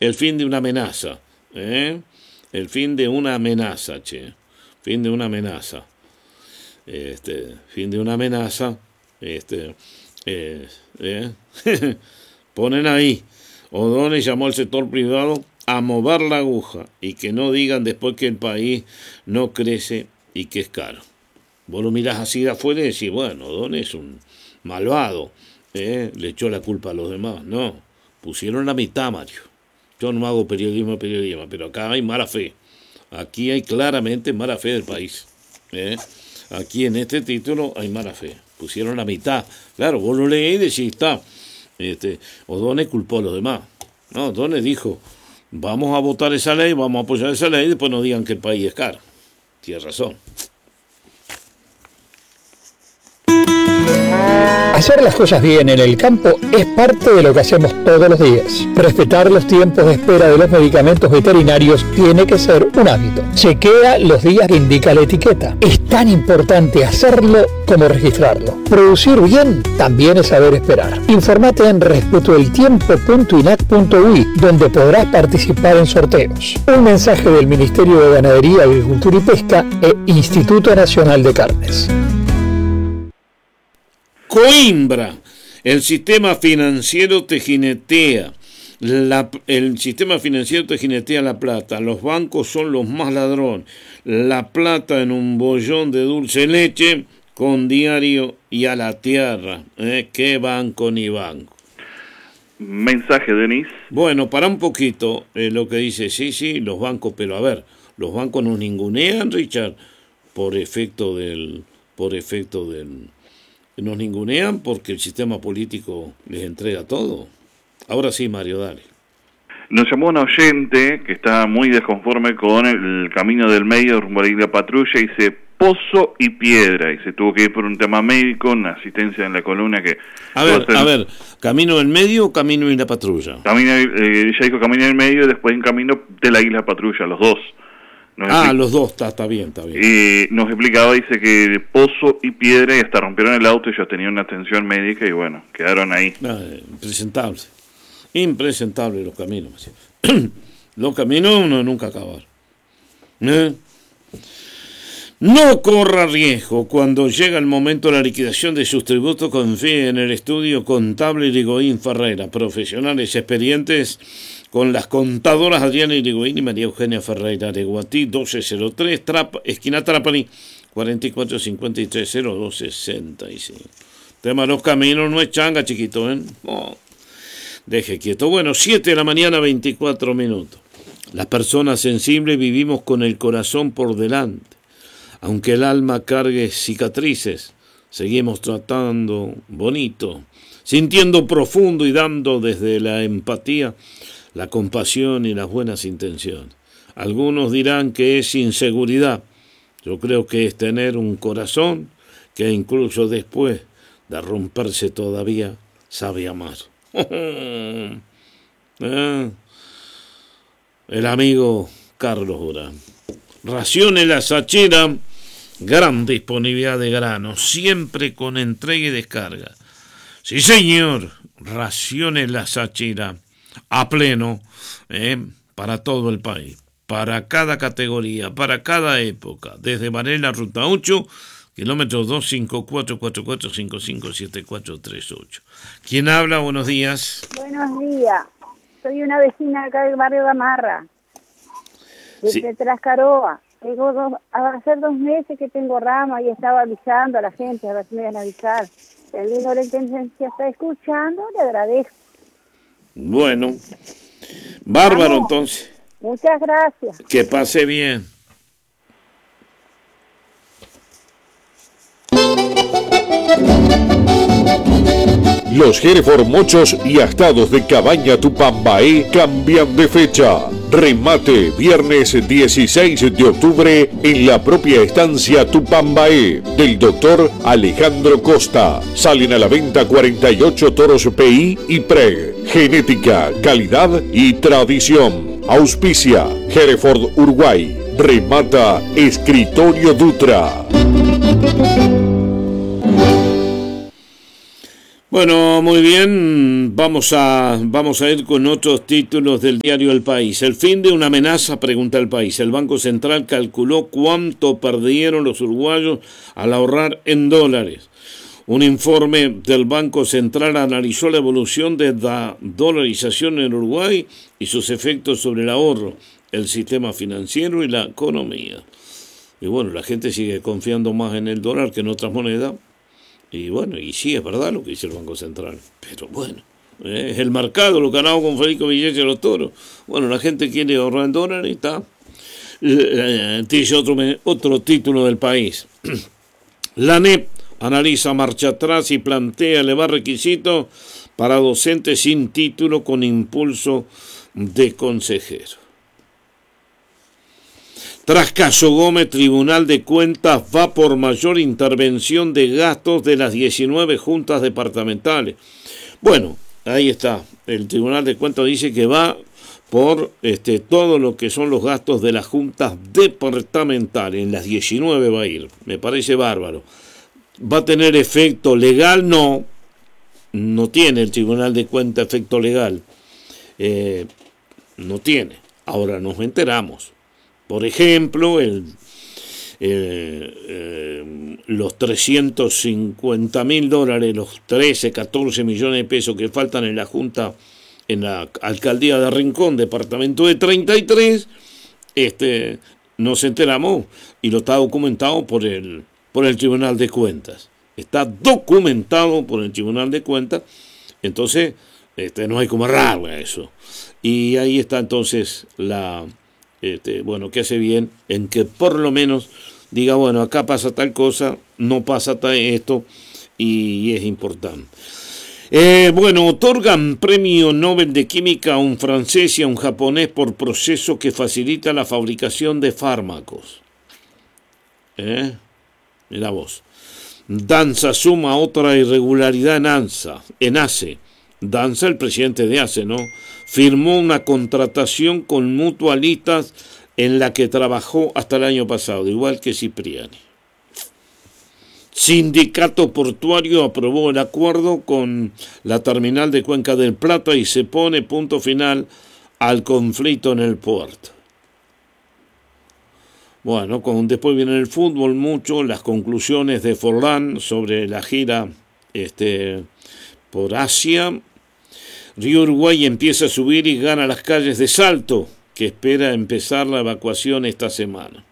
el fin de una amenaza. El fin de una amenaza, che. Fin de una amenaza. Fin de una amenaza. Ponen ahí. O'Donnell llamó al sector privado a mover la aguja y que no digan después que el país no crece y que es caro. Vos lo mirás así de afuera y decís, bueno, O'Donnell es un malvado, le echó la culpa a los demás. No, pusieron la mitad, Mario. Yo no hago periodismo, pero acá hay mala fe. Aquí hay claramente mala fe del país. Aquí en este título hay mala fe. Pusieron la mitad. Claro, vos lo leés y decís, está. O'Donnell culpó a los demás. No, O'Donnell dijo, vamos a votar esa ley, vamos a apoyar esa ley y después no digan que el país es caro. Tienes razón. Hacer las cosas bien en el campo es parte de lo que hacemos todos los días. Respetar los tiempos de espera de los medicamentos veterinarios tiene que ser un hábito. Chequea los días que indica la etiqueta. Es tan importante hacerlo como registrarlo. Producir bien también es saber esperar. Informate en respetoeltiempo.inac.ui, donde podrás participar en sorteos. Un mensaje del Ministerio de Ganadería, Agricultura y Pesca e Instituto Nacional de Carnes. Coimbra, el sistema financiero te jinetea. El sistema financiero te jinetea la plata. Los bancos son los más ladrón. La plata en un bollón de dulce leche con diario y a la tierra. ¿Qué banco ni banco? Mensaje, Denis. Bueno, para un poquito lo que dice, sí, los bancos, pero a ver, los bancos nos ningunean, Richard, por efecto del nos ningunean porque el sistema político les entrega todo. Ahora sí, Mario, dale. Nos llamó un oyente que está muy desconforme con el camino del medio rumbo a la Isla Patrulla y dice pozo y piedra, y se tuvo que ir por un tema médico, una asistencia en la columna que... A ver, ¿camino del medio o camino de la Patrulla? Ella dijo camino del medio y después en camino de la Isla Patrulla, los dos. Los dos, está bien. Y nos explicaba, dice que pozo y piedra y hasta rompieron el auto y ellos tenían una atención médica y bueno, quedaron ahí. Impresentable los caminos. Los caminos uno nunca acabar. No corra riesgo cuando llega el momento de la liquidación de sus tributos. Confíe en el estudio contable Irigoyen Ferreira, profesionales experientes con las contadoras Adriana Irigoyen y María Eugenia Ferreira, Areguatí 1203, esquina Trapani, 44530265. Tema de los caminos no es changa, chiquito, No, deje quieto. Bueno, 7 de la mañana, 24 minutos. Las personas sensibles vivimos con el corazón por delante. Aunque el alma cargue cicatrices, seguimos tratando bonito, sintiendo profundo y dando desde la empatía, la compasión y las buenas intenciones. Algunos dirán que es inseguridad. Yo creo que es tener un corazón que incluso después de romperse todavía sabe amar. El amigo Carlos Durán. Raciones La Sachera, gran disponibilidad de grano, siempre con entrega y descarga. Sí, señor, Raciones La Sachera, a pleno, para todo el país, para cada categoría, para cada época, desde Varela, Ruta 8, kilómetros 254-4455-7438. ¿Quién habla? Buenos días. Buenos días, soy una vecina acá del barrio Gamarra, desde Trascaroa. Va a ser 2 meses que tengo rama y estaba avisando a la gente, a ver si me iban a avisar. Si alguien de la intendencia está escuchando, le agradezco. Bueno, bárbaro. Entonces. Muchas gracias. Que pase bien. Los Hereford Mochos y Astados de Cabaña Tupambaé cambian de fecha. Remate viernes 16 de octubre en la propia estancia Tupambaé del doctor Alejandro Costa. Salen a la venta 48 toros PI y PREG. Genética, calidad y tradición. Auspicia Hereford Uruguay. Remata Escritorio Dutra. Bueno, muy bien, vamos a ir con otros títulos del diario El País. El fin de una amenaza, pregunta El País. El Banco Central calculó cuánto perdieron los uruguayos al ahorrar en dólares. Un informe del Banco Central analizó la evolución de la dolarización en Uruguay y sus efectos sobre el ahorro, el sistema financiero y la economía. Y bueno, la gente sigue confiando más en el dólar que en otras monedas. Y bueno, y sí, es verdad lo que dice el Banco Central. Pero bueno, es el mercado, lo ganado con Federico Villese y los toros. Bueno, la gente quiere ahorrar en dólares y está. Dice otro título del País. La ANEP analiza marcha atrás y plantea elevar requisitos para docentes sin título con impulso de consejero. Tras caso Gómez, Tribunal de Cuentas va por mayor intervención de gastos de las 19 juntas departamentales. Bueno, ahí está. El Tribunal de Cuentas dice que va por todo lo que son los gastos de las juntas departamentales. En las 19 va a ir. Me parece bárbaro. ¿Va a tener efecto legal? No. No tiene el Tribunal de Cuentas efecto legal. No tiene. Ahora nos enteramos. Por ejemplo, los $350.000, los 14 millones de pesos que faltan en la Junta, en la Alcaldía de Rincón, departamento de 33, nos enteramos y lo está documentado por el Tribunal de Cuentas. Está documentado por el Tribunal de Cuentas, entonces no hay como errar a eso. Y ahí está entonces que hace bien en que por lo menos diga, bueno, acá pasa tal cosa, no pasa esto, y es importante. Otorgan premio Nobel de Química a un francés y a un japonés por proceso que facilita la fabricación de fármacos. Mirá vos. Danza suma otra irregularidad en ACE. Danza, el presidente de ACE, ¿no? Firmó una contratación con mutualistas en la que trabajó hasta el año pasado, igual que Cipriani. Sindicato Portuario aprobó el acuerdo con la terminal de Cuenca del Plata y se pone punto final al conflicto en el puerto. Bueno, después viene el fútbol mucho, las conclusiones de Forlán sobre la gira por Asia. Río Uruguay empieza a subir y gana las calles de Salto, que espera empezar la evacuación esta semana.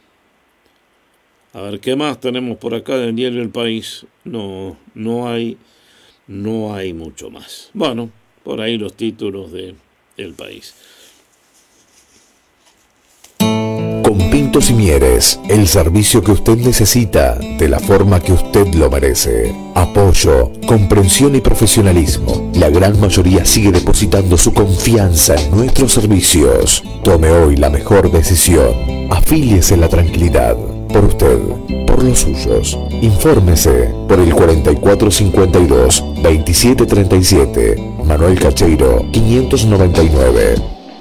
A ver, ¿qué más tenemos por acá del diario El País? No hay mucho más. Bueno, por ahí los títulos de El País. Con Pintos y Mieres, el servicio que usted necesita de la forma que usted lo merece. Apoyo, comprensión y profesionalismo. La gran mayoría sigue depositando su confianza en nuestros servicios. Tome hoy la mejor decisión. Afíliese en la tranquilidad. Por usted, por los suyos. Infórmese por el 4452-2737. Manuel Cacheiro, 599.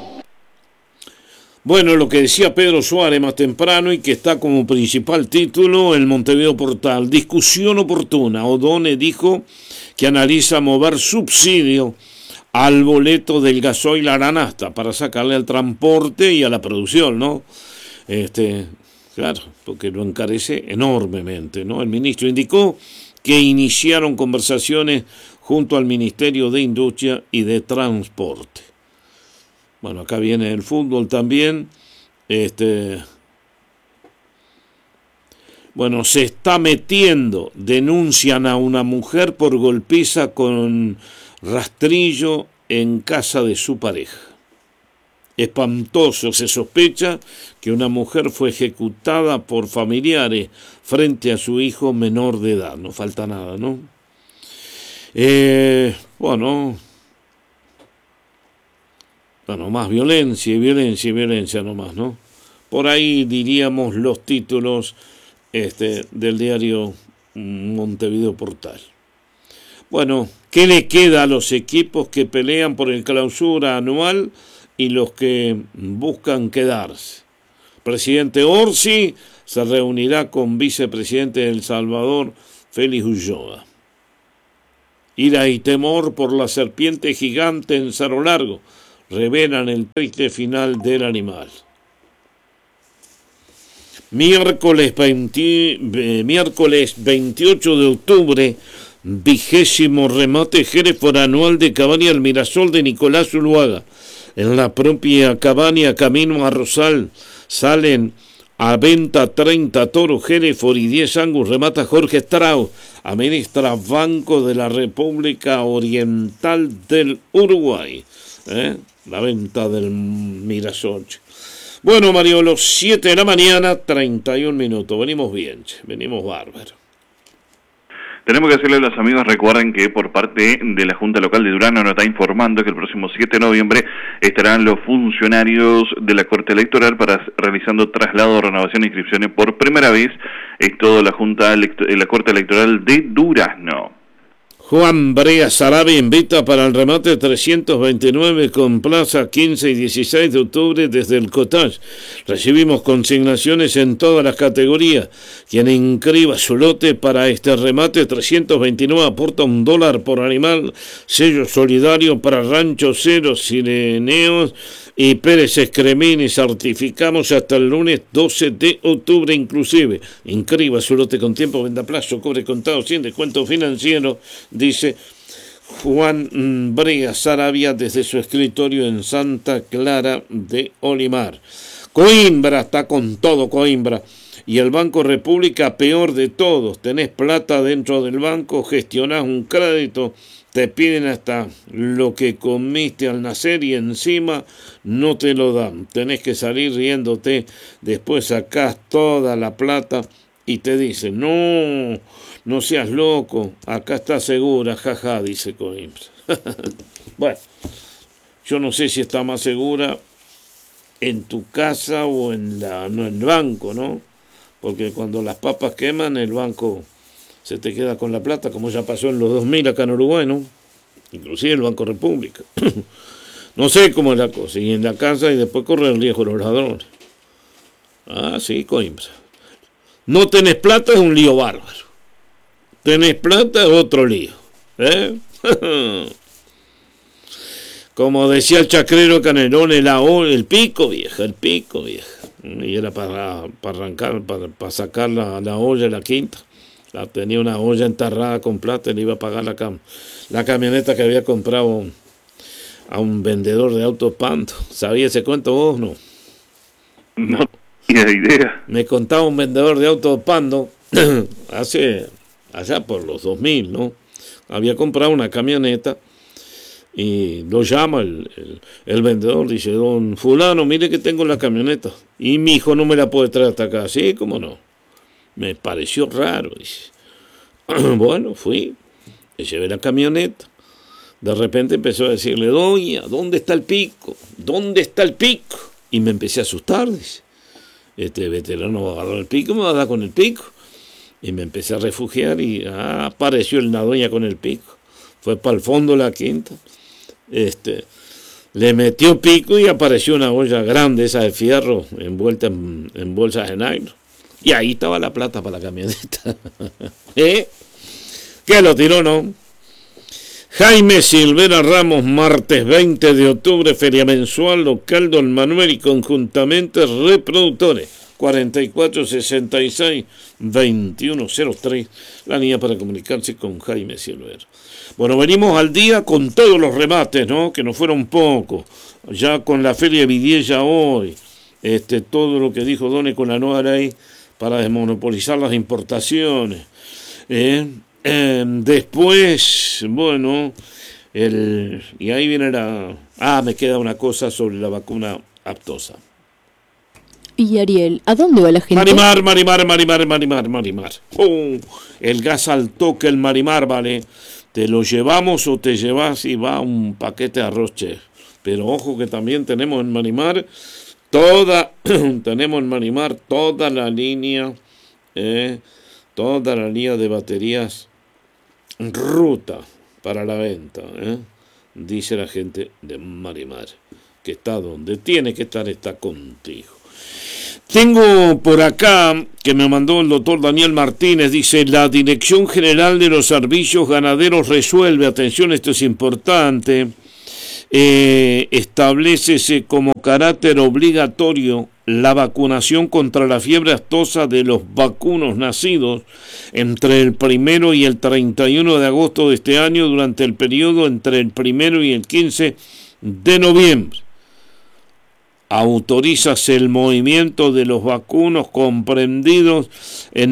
Bueno, lo que decía Pedro Suárez más temprano y que está como principal título el Montevideo Portal. Discusión oportuna. O'Donnell dijo que analiza mover subsidio al boleto del gasoil a la nafta para sacarle al transporte y a la producción, ¿no? Claro, porque lo encarece enormemente, ¿no? El ministro indicó que iniciaron conversaciones junto al Ministerio de Industria y de Transporte. Bueno, acá viene el fútbol también. Se está metiendo, denuncian a una mujer por golpiza con rastrillo en casa de su pareja. Espantoso, se sospecha que una mujer fue ejecutada por familiares frente a su hijo menor de edad. No falta nada, ¿no? Más violencia y violencia nomás, ¿no? Por ahí diríamos los títulos del diario Montevideo Portal. Bueno, ¿qué le queda a los equipos que pelean por el clausura anual y los que buscan quedarse? Presidente Orsi se reunirá con vicepresidente de El Salvador, Félix Ulloa. Ira y temor por la serpiente gigante en Cerro Largo revelan el triste final del animal. Miércoles 28 de octubre, 20º remate Hereford anual de Cabaña El Mirasol de Nicolás Zuluaga. En la propia cabaña, camino a Rosal, salen a venta 30 toros Hereford y 10 Angus. Remata Jorge Strauss, administra Banco de la República Oriental del Uruguay. La venta del Mirasol. Bueno, Mario, los 7 de la mañana, 31 minutos. Venimos bien, venimos bárbaros. Tenemos que decirle a los amigos, recuerden que por parte de la Junta Local de Durano nos está informando que el próximo 7 de noviembre estarán los funcionarios de la Corte Electoral para realizando traslado, renovación e inscripciones por primera vez. Es todo la Corte Electoral de Durazno. Juan Brea Sarabia invita para el remate 329 con plaza 15 y 16 de octubre desde el Cottage. Recibimos consignaciones en todas las categorías. Quien inscriba su lote para este remate 329 aporta $1 por animal. Sello solidario para Rancho Cero, Sireneos y Pérez Escremini. Certificamos hasta el lunes 12 de octubre inclusive. Inscriba su lote con tiempo, venda plazo, cobre contado, sin descuento financiero, dice Juan Brea Sarabia desde su escritorio en Santa Clara de Olimar. Coimbra está con todo, Coimbra. Y el Banco República, peor de todos. Tenés plata dentro del banco, gestionás un crédito, te piden hasta lo que comiste al nacer y encima no te lo dan. Tenés que salir riéndote, después sacás toda la plata y te dicen, no seas loco, acá está segura, jaja, dice Coimbra. Bueno, yo no sé si está más segura en tu casa o en el banco, ¿no? Porque cuando las papas queman, el banco se te queda con la plata, como ya pasó en los 2000 acá en Uruguay, ¿no? Inclusive el Banco República. No sé cómo es la cosa. Y en la casa y después corren riesgo los ladrones. Ah, sí, Coimbra. No tenés plata es un lío bárbaro. Tenés plata es otro lío. Como decía el chacrero Canelón, el pico, vieja, el pico, vieja. Y era para arrancar, para sacar la olla de la quinta. Tenía una olla enterrada con plata y le iba a pagar la camioneta que había comprado a un vendedor de autos Pando. ¿Sabía ese cuento vos? No tenía idea. Me contaba un vendedor de autos Pando allá por los 2000, ¿no? Había comprado una camioneta y lo llama el vendedor, dice, don fulano, mire que tengo la camioneta y mi hijo no me la puede traer hasta acá. Sí, cómo no. Me pareció raro, dice. Bueno, fui, le llevé la camioneta. De repente empezó a decirle, doña, ¿dónde está el pico? ¿Dónde está el pico? Y me empecé a asustar, dice. Este veterano va a agarrar el pico, me va a dar con el pico. Y me empecé a refugiar y apareció la doña con el pico. Fue para el fondo de la quinta. Le metió pico y apareció una olla grande, esa de fierro, envuelta en bolsas de nylon. Y ahí estaba la plata para la camioneta. ¿Qué lo tiró, no? Jaime Silvera Ramos, martes 20 de octubre, feria mensual local Don Manuel y conjuntamente reproductores. 4466-2103, la línea para comunicarse con Jaime Silvera. Bueno, venimos al día con todos los remates, ¿no? Que no fueron pocos. Ya con la feria de Vidiella hoy, todo lo que dijo Done con la nueva ley para desmonopolizar las importaciones. Después, bueno, y ahí viene me queda una cosa sobre la vacuna Aptosa. Y Ariel, ¿a dónde va la gente? Marimar. El gas al toque, el Marimar, vale. Te lo llevamos o te llevas y va un paquete de arroz chef. Pero ojo que también tenemos en Marimar toda la línea, de baterías ruta para la venta, dice la gente de Marimar, que está donde tiene que estar, está contigo. Tengo por acá, que me mandó el doctor Daniel Martínez, dice, la Dirección General de los Servicios Ganaderos resuelve, atención, esto es importante, establécese como carácter obligatorio la vacunación contra la fiebre aftosa de los vacunos nacidos entre el 1 y el 31 de agosto de este año durante el periodo entre el 1 y el 15 de noviembre. Autorízase el movimiento de los vacunos comprendidos en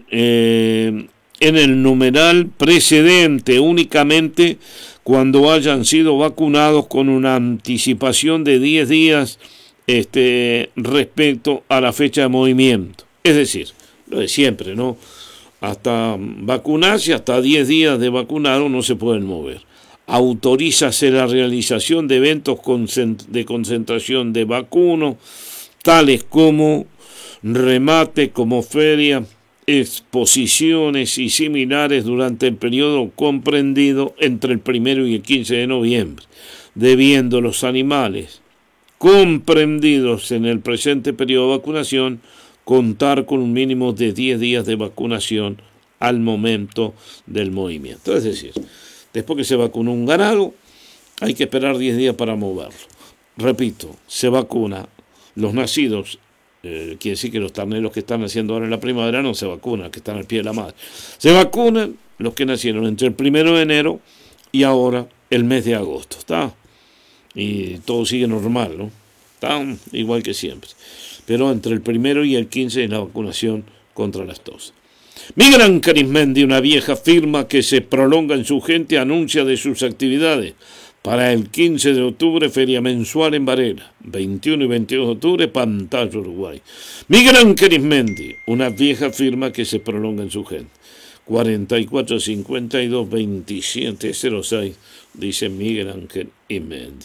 el numeral precedente únicamente cuando hayan sido vacunados con una anticipación de 10 días respecto a la fecha de movimiento. Es decir, lo de siempre, ¿no? Hasta vacunarse, hasta 10 días de vacunado no se pueden mover. Autorízase la realización de eventos de concentración de vacunos, tales como remate, como feria, exposiciones y similares durante el periodo comprendido entre el 1 y el 15 de noviembre, debiendo los animales comprendidos en el presente periodo de vacunación contar con un mínimo de 10 días de vacunación al momento del movimiento. Es decir, después que se vacunó un ganado, hay que esperar 10 días para moverlo. Repito, se vacuna los nacidos, quiere decir que los terneros que están naciendo ahora en la primavera no se vacunan, que están al pie de la madre. Se vacunan los que nacieron entre el 1 de enero y ahora el mes de agosto, ¿está? Y todo sigue normal, ¿no? Está igual que siempre. Pero entre el 1 y el 15 es la vacunación contra las tos. Miguel Arismendi, una vieja firma que se prolonga en su gente, anuncia de sus actividades. Para el 15 de octubre, feria mensual en Varela. 21 y 22 de octubre, Pantalla, Uruguay. Miguel Arismendi, una vieja firma que se prolonga en su gente. 44 52 27 06, dice Miguel Arismendi.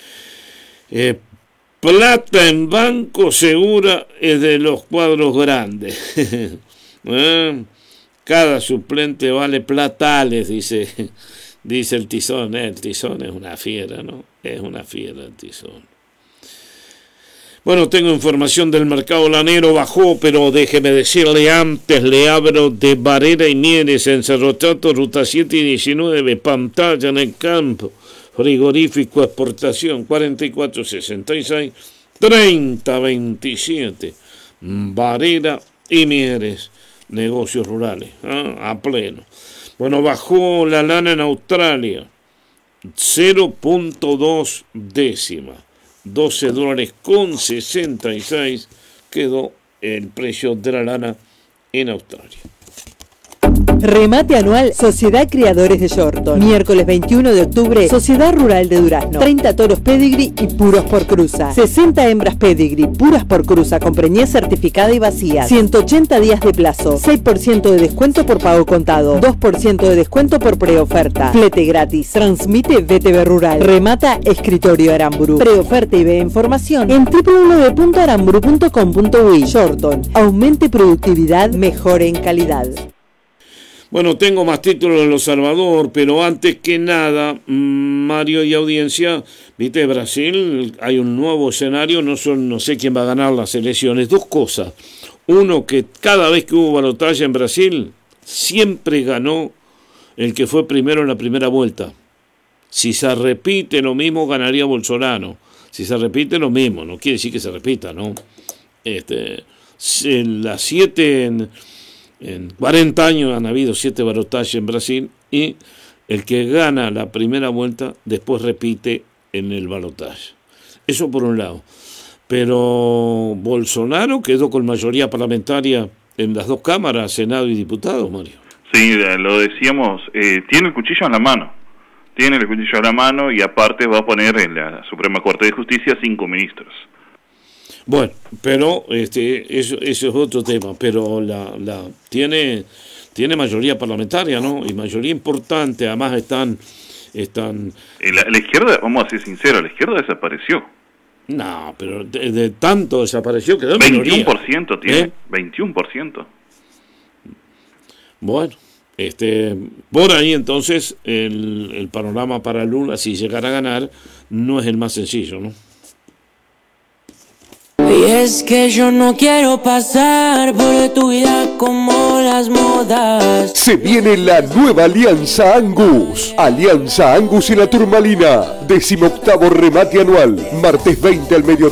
Plata en banco segura es de los cuadros grandes. Cada suplente vale platales, dice el Tizón. El Tizón es una fiera, ¿no? Es una fiera el Tizón. Bueno, tengo información del mercado lanero, bajó, pero déjeme decirle antes, le abro de Varela y Mieres, en Cerro Chato, ruta 7 y 19, Pantalla en el campo, frigorífico exportación, 4466 3027, Varela y Mieres, negocios rurales, a pleno. Bueno, bajó la lana en Australia, 0.2 décima. $12.66 quedó el precio de la lana en Australia. Remate anual Sociedad Criadores de Yorton. Miércoles 21 de octubre, Sociedad Rural de Durazno. 30 toros pedigree y puros por cruza. 60 hembras pedigree puras por cruza con preñez certificada y vacía. 180 días de plazo. 6% de descuento por pago contado. 2% de descuento por preoferta. Flete gratis. Transmite VTV Rural. Remata Escritorio Aramburu. Preoferta y ve información en www.aramburu.com.uy. Yorton. Aumente productividad, mejore en calidad. Bueno, tengo más títulos de Los Salvador, pero antes que nada, Mario y audiencia, viste, Brasil, hay un nuevo escenario, no sé quién va a ganar las elecciones. Dos cosas. Uno, que cada vez que hubo balotaje en Brasil, siempre ganó el que fue primero en la primera vuelta. Si se repite lo mismo, ganaría Bolsonaro. Si se repite lo mismo, no quiere decir que se repita, ¿no? En las 7... En 40 años han habido 7 balotajes en Brasil y el que gana la primera vuelta después repite en el balotaje. Eso por un lado. Pero Bolsonaro quedó con mayoría parlamentaria en las dos cámaras, Senado y diputados, Mario. Sí, lo decíamos, tiene el cuchillo en la mano. Tiene el cuchillo en la mano y aparte va a poner en la Suprema Corte de Justicia 5 ministros. Bueno, pero eso es otro tema, pero tiene mayoría parlamentaria, ¿no? Y mayoría importante, además están... La izquierda, vamos a ser sinceros, la izquierda desapareció. No, pero de tanto desapareció que 21% tiene, 21%. Bueno, por ahí entonces el panorama para Lula, si llegara a ganar, no es el más sencillo, ¿no? Y es que yo no quiero pasar por tu vida como las modas. Se viene la nueva Alianza Angus. Alianza Angus y la Turmalina. 18º remate anual. Martes 20 al mediodía.